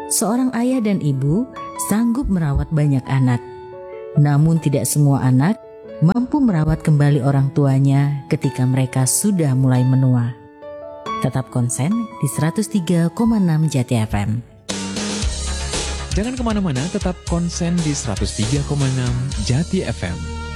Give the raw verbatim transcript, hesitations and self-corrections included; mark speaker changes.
Speaker 1: Seorang ayah dan ibu sanggup merawat banyak anak. Namun tidak semua anak mampu merawat kembali orang tuanya ketika mereka sudah mulai menua. Tetap konsen di seratus tiga koma enam Jati F M.
Speaker 2: Jangan kemana-mana, tetap konsen di seratus tiga koma enam Jati F M.